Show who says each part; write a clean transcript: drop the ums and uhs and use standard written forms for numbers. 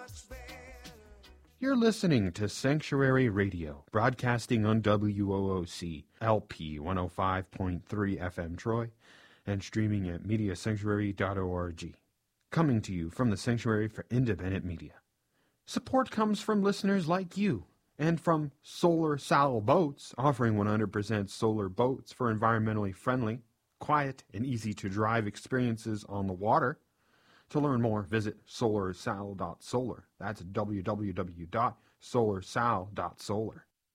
Speaker 1: You're listening to Sanctuary Radio, broadcasting on WOOC, LP 105.3 FM Troy, and streaming at MediaSanctuary.org. Coming to you from the Sanctuary for Independent Media. Support comes from listeners like you, and from Solar Sal Boats, offering 100% solar boats for environmentally friendly, quiet, and easy-to-drive experiences on the water. To learn more, visit solarsal.solar. That's www.solarsal.solar.